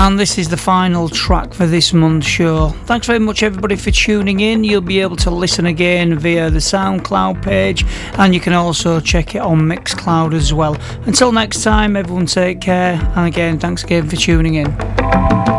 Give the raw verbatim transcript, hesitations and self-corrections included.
And this is the final track for this month's show. Thanks very much everybody for tuning in. You'll be able to listen again via the SoundCloud page, and you can also check it on Mixcloud as well. Until next time, everyone take care, and again, thanks again for tuning in.